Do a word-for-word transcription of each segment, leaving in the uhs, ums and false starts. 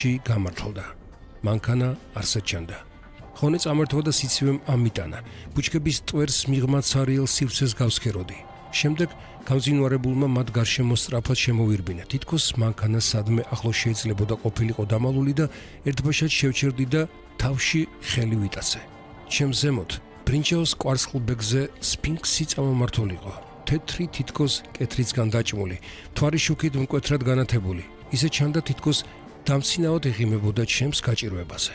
გამართლდა. მანქანა არსად ჩანდა. ხონე წამართვა და სიცივემ ამიტანა. ბუჩქების ტვერს მიღმა ცარიელ სივრცეს გავსქეროდი. შემდეგ გამძინვარებულმა მათ გარშემო სწრაფად შემოვირბინა. თითქოს მანქანა სადმე ახლოს შეიძლებოდა ყოფილიყო დამალული და ერთბაშად შევჩერდი და თავში ხელი ვიტაცე. ჩემ ზემოთ ბრინჯაოს კვარცხლბეკზე სფინქსი წამომართულიყო. თეთრი თითქოს კეთრისგან დაჭმული, მთვარი შუქით მკვეთრად განათებული. ისე ჩანდა თითქოს დამცინავად ეღიმებოდა ჩემს გაჭირვებაზე.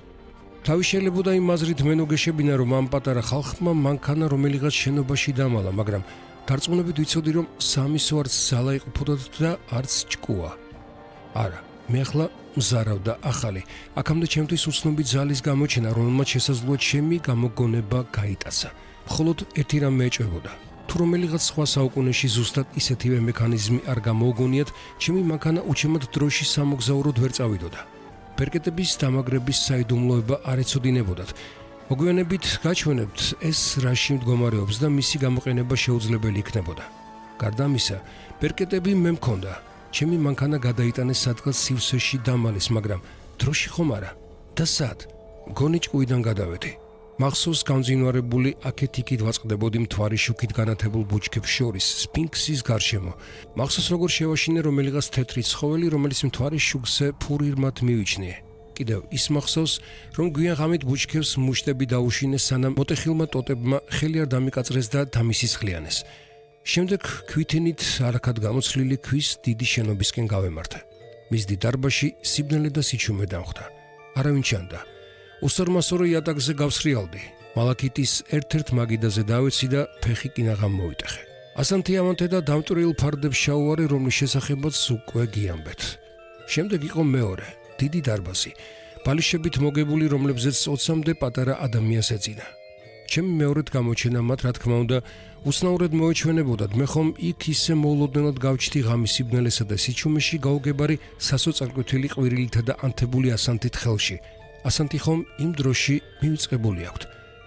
თავი შეიძლებოდა იმ აზრით მენოგეშებინა, რომ ამ პატარა ხალხმა მანქანა რომელიღაც შენობაში დამალა, მაგრამ დარწმუნებით ვიცოდი, რომ სამისო არც ზალა იყოფოდათ და არც ჭკუა. არა, მე ახლა მზარავ და ახალი, აქამდე ჩემთვის უცნობი ძალის გამოჩენა, რომელმაც შესაძლოა ჩემი გამოგონება გაიტაცა. მხოლოდ ერთი რამ მეეჭვებოდა. თუ რომელიღაც სხვა საუკუნეში ზუსტად ისეთივე მექანიზმი არ გამოგონიათ, ჩემი მანქანა უჩემოდ დროში სამოგზაუროდ ვერ წავიდოდა. ბერკეტების დამაგრების საიდუმლოება არ ეცოდინებოდათ. მოგვიანებით გაჩვენებთ ეს რაში მდგომარეობს და მისი გამოყენება შეუძლებელი იქნებოდა. გარდა ამისა, ბერკეტები მე მქონდა. ჩემი მანქანა გადაიტანეს სადღაც სივრცეში დამალის, მაგრამ დროში ხომ არა. და სად? მგონი ჭკუიდან გადავედი. მახსოვს გამძინვარებული აქეთ-იქით ვაწყდებოდი მთვარი შუქით განათებულ ბუჩქებს შორის სფინქსის გარშემო. მახსოვს როგორ შევაშინე რომელიღაც თეთრი ცხოველი, რომელიც მთვარი შუქზე ფურირმად მივიჩნიე. კიდევ ის მახსოვს, რომ გვიან ღამით ბუჩქებს მუშტები დაუშინეს, სანამ მოტეხილმა ტოტებმა ხელი არ დამიკაწრეს და დამისისხლიანეს. შემდეგ ქვითენით არაქად გამოცლილი ქვის დიდი შენობისკენ გავემართა. მისდი დარბაში სიბნელე და სიჩუმე დამხდა. არავინ ჩანდა. უსწორმასორო იატაკზე გავსრიალდი. მალაკიტის ერთ-ერთ მაგიდაზე დავეცი და ფეხი კინაღამ მოვიტეხე. ასანთი ამანთე და დამტვრიულ ფარდებს შაუვარე, რომლის შესახებაც უკვე გიამბეთ. შემდეგ იყო მეორე, დიდი დარბაზი, ბალიშებით მოგებული, რომლებზეც ოცამდე პატარა ადამიანს ეძინა. ჩემი მეორედ გამოჩენა მათ, რა თქმა უნდა, უცნაურად მოეჩვენებოდათ. მე ხომ იქ ისე მოულოდნელად გავჩდი ღამის სიბნელესა და სიჩუმეში გაუგებარი სასოწარკვეთილი ყვირილითა და ანთებული ასანთით ხელში. ასანთი ხომ იმ დროში მივიწყებული აქვთ.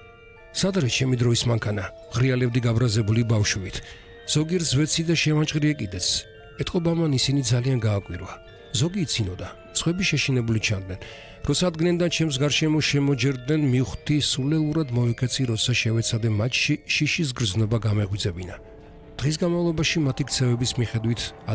სადრე ჩემი დროის მანქანა, ღრიალებდი გაბრაზებული ბავშვით. ზოგიერთ ვეცი და შემაჭრიე კიდეც. ეთყობა მან ისინი ძალიან გააკვირვა. ზოგი იცინოდა, სხვები შეშინებული ჩანდნენ. როცა დგნენდა ჩემს გარშემო შემოჯერდნენ, მივხვდი სულელურად მოვიქეცი, როცა შევეცადე მათში შიშის გრძნობა გამეღვიძებინა. დღის განმავლობაში მათი ქცევების მიხედვით